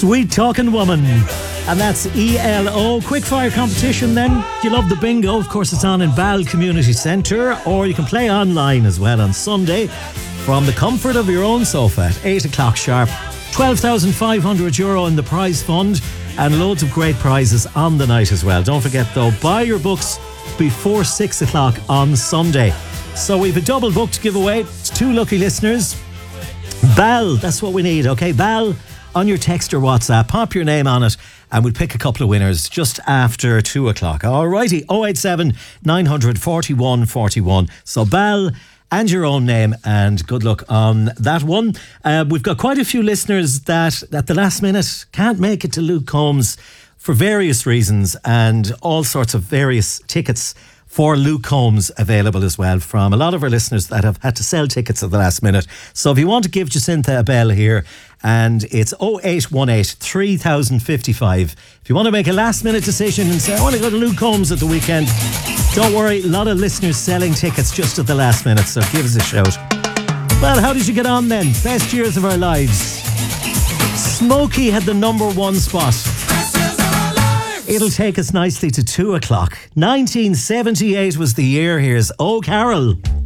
Sweet Talking Woman. And that's ELO. Quickfire competition then. If you love the bingo, of course it's on in Bal Community Centre, or you can play online as well on Sunday from the comfort of your own sofa at 8 o'clock sharp. €12,500 in the prize fund and loads of great prizes on the night as well. Don't forget though, buy your books before 6 o'clock on Sunday. So we've a double book to give away. It's 2 lucky listeners. Bal, that's what we need, okay? Bal, on your text or WhatsApp, pop your name on it and we'll pick a couple of winners just after 2 o'clock. Alrighty, 087 900 41 41. So Bal and your own name, and good luck on that one. We've got quite a few listeners that at the last minute can't make it to Luke Combs for various reasons, and all sorts of various tickets for Luke Combs available as well from a lot of our listeners that have had to sell tickets at the last minute. So if you want to give Jacinta a bell here, and it's 0818 3055. If you want to make a last minute decision and say, I want to go to Luke Combs at the weekend, don't worry, a lot of listeners selling tickets just at the last minute, so give us a shout. Well, how did you get on then? Best years of our lives. Smokey had the number 1 spot. It'll take us nicely to 2 o'clock. 1978 was the year. Here's Oh Carol.